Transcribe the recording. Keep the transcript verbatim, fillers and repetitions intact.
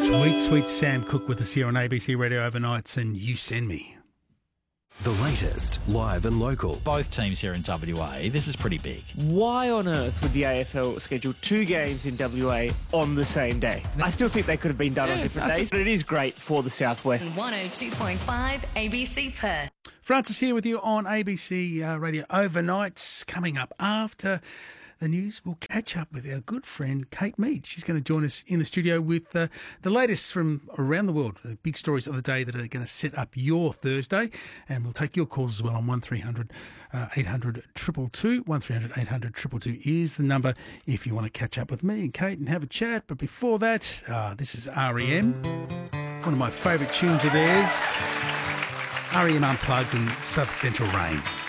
Sweet, sweet Sam Cooke with us here on A B C Radio Overnights and You Send Me. The latest, live and local. Both teams here in W A, this is pretty big. Why on earth would the A F L schedule two games in W A on the same day? I still think they could have been done Yeah, on different that's days, but it is great for the Southwest. one oh two point five A B C Perth. Francis here with you on A B C uh, Radio Overnights. Coming up after the news, we'll catch up with our good friend Kate Mead. She's going to join us in the studio with uh, the latest from around the world, the big stories of the day that are going to set up your Thursday. And we'll take your calls as well on one three hundred eight hundred two two two. one three hundred eight hundred two two two is the number if you want to catch up with me and Kate and have a chat. But before that, uh, this is R E M, one of my favourite tunes of theirs. R E M Unplugged and South Central Rain.